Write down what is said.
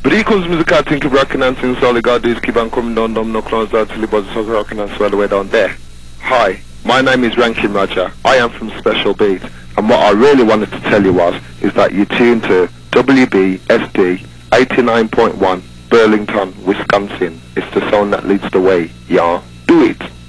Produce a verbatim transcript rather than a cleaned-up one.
But he comes music, I think, rocking and sing, so all you gotta do is keep on coming down, down, no clowns down till he buzzes, so rocking and swell the way down there. Hi, my name is Rankin Raja. I am from Special Beat, and what I really wanted to tell you was, is that you tune to W B S D eighty-nine point one, Burlington, Wisconsin. It's the sound that leads the way, y'all. Do it.